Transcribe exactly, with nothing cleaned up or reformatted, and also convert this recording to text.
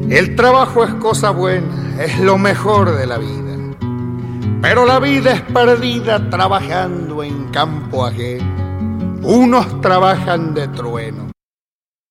El trabajo es cosa buena, es lo mejor de la vida. Pero la vida es perdida trabajando en campo ajeno. Unos trabajan de trueno